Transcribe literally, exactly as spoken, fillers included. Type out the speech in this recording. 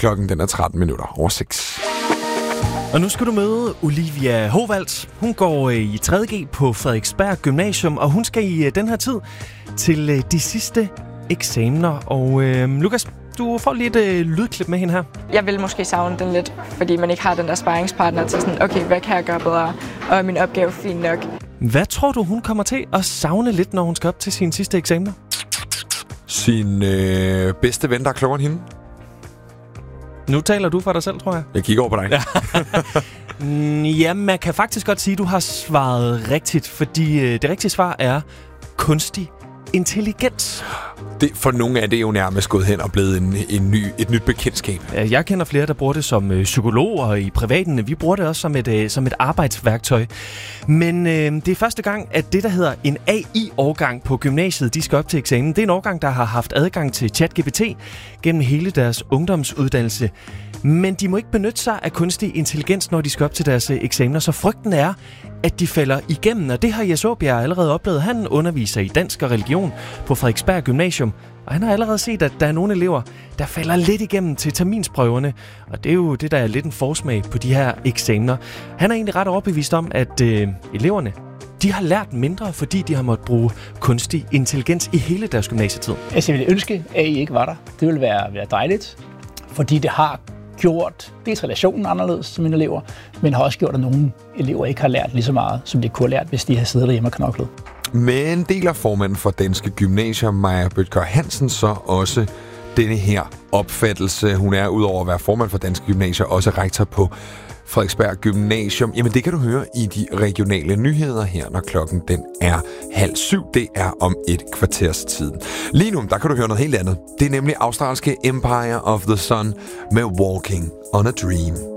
Klokken den er tretten minutter over seks. Og nu skal du møde Olivia Hovald. Hun går i tredje G på Frederiksberg Gymnasium, og hun skal i den her tid til de sidste eksamener. Og øh, Lukas, du får lige et øh, lydklip med hende her. Jeg vil måske savne den lidt, fordi man ikke har den der sparringspartner til sådan, okay, hvad kan jeg gøre bedre, og er min opgave fin nok. Hvad tror du, hun kommer til at savne lidt, når hun skal op til sine sidste eksamener? Sin øh, bedste ven, der er klogere end hende. Nu taler du for dig selv, tror jeg. Jeg kigger over på dig. Ja, man kan faktisk godt sige, at du har svaret rigtigt, fordi øh, det rigtige svar er kunstig intelligens. Det, for nogle af det er jo nærmest gået hen og blevet en, en ny, et nyt bekendtskab. Jeg kender flere, der bruger det som øh, psykologer i privaten. Vi bruger det også som et, øh, som et arbejdsværktøj. Men øh, det er første gang, at det, der hedder en A I-årgang på gymnasiet, de skal op til eksamen. Det er en årgang, der har haft adgang til ChatGPT gennem hele deres ungdomsuddannelse. Men de må ikke benytte sig af kunstig intelligens, når de skal op til deres øh, eksamener. Så frygten er, at de falder igennem, og det har Jes Aabjerg allerede oplevet. Han underviser i dansk og religion på Frederiksberg Gymnasium, og han har allerede set, at der er nogle elever, der falder lidt igennem til terminsprøverne, og det er jo det, der er lidt en forsmag på de her eksamener. Han er egentlig ret overbevist om, at øh, eleverne, de har lært mindre, fordi de har måttet bruge kunstig intelligens i hele deres gymnasietid. Altså, jeg ville ønske, at A I ikke var der. Det ville være, være dejligt, fordi det har gjort dels relationen anderledes som mine elever, men har også gjort, at nogle elever ikke har lært lige så meget, som de kunne have lært, hvis de havde siddet derhjemme og knoklet. Men deler formanden for Danske Gymnasier, Maja Bødker Hansen, så også denne her opfattelse. Hun er udover at være formand for Danske Gymnasier også rektor på Frederiksberg Gymnasium. Jamen det kan du høre i de regionale nyheder her, når klokken den er halv syv. Det er om et kvarters tid. Lige nu, der kan du høre noget helt andet. Det er nemlig australske Empire of the Sun med Walking on a Dream.